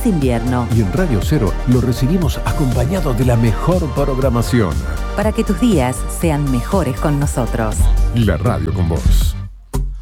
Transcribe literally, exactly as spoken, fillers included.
feliz invierno. Y en Radio Cero lo recibimos acompañado de la mejor programación. Para que tus días sean mejores con nosotros. La radio con vos.